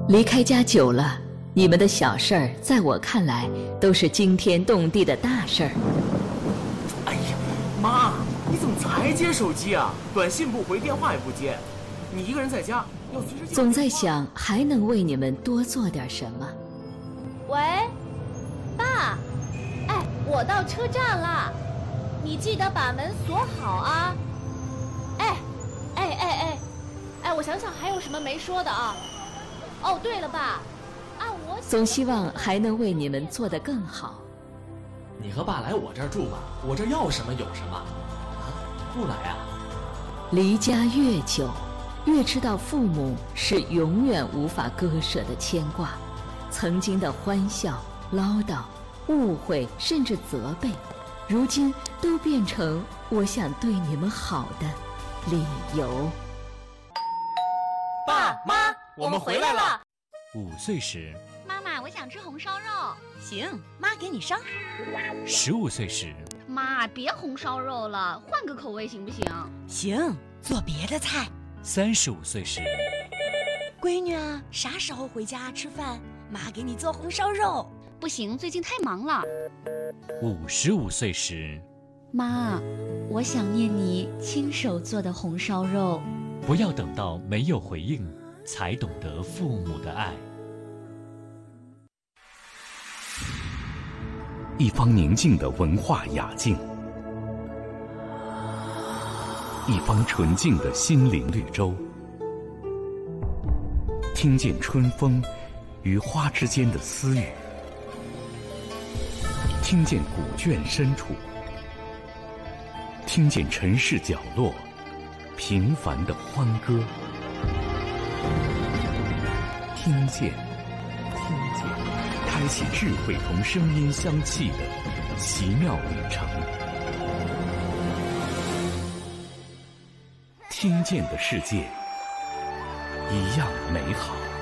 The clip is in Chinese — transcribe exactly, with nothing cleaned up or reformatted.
离开家久了，你们的小事儿在我看来都是惊天动地的大事儿。 哎呀，妈，你怎么才接手机啊？短信不回，电话也不接，你一个人在家要随时。 总在想还能为你们多做点什么。 喂，爸，哎，我到车站了，你记得把门锁好啊。哎，哎哎哎，哎，我想想还有什么没说的啊？哦，对了，爸，啊，我总希望还能为你们做得更好。 你和爸来我这儿住吧，我这要什么有什么。啊，不来啊？ 离家越久，越知道父母是永远无法割舍的牵挂。曾经的欢笑、唠叨、误会，甚至责备，如今都变成我想对你们好的理由。 爸妈，我们回来了。 五岁时， 妈妈，我想吃红烧肉。 行，妈给你烧。 十五岁时， 妈，别红烧肉了，换个口味行不行？ 行，做别的菜。 三十五岁时， 闺女啊，啥时候回家吃饭？妈给你做红烧肉。 不行，最近太忙了。 五十五岁时， 妈，我想念你亲手做的红烧肉。 不要等到没有回应，才懂得父母的爱。 一方宁静的文化雅境，一方纯净的心灵绿洲，听见春风与花之间的私语，听见古卷深处，听见城市角落平凡的欢歌，听见，听见，开启智慧同声音相契的奇妙旅程。听见的世界一样美好。